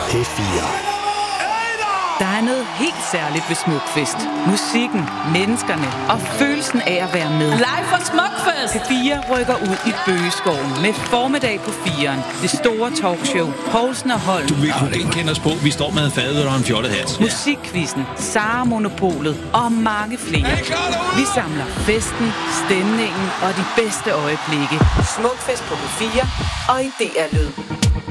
P4. Der er noget helt særligt ved Smukfest. Musikken, menneskerne og følelsen af at være med. Live fra Smukfest! P4 rykker ud i Bøgeskoven med formiddag på 4'eren. Det store talkshow. Poulsen og Holm. Du vil kunne genkende os på. Vi står med en fadøl og en fjollet hat. Musikquizzen, Sara Monopolet og mange flere. Vi samler festen, stemningen og de bedste øjeblikke. Smukfest på P4 og i DR Lyd.